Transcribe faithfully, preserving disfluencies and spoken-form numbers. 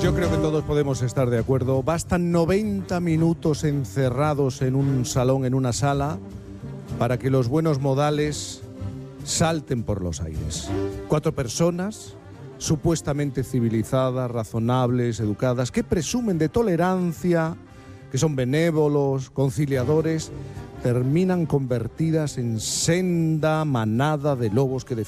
Yo creo que todos podemos estar de acuerdo. Bastan noventa minutos encerrados en un salón, en una sala, para que los buenos modales salten por los aires. Cuatro personas, supuestamente civilizadas, razonables, educadas, que presumen de tolerancia, que son benévolos, conciliadores, terminan convertidas en senda manada de lobos que defienden